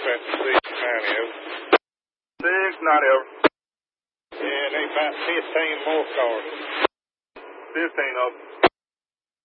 at 690. 690. Yeah, they about 15 more cars. 15 of them.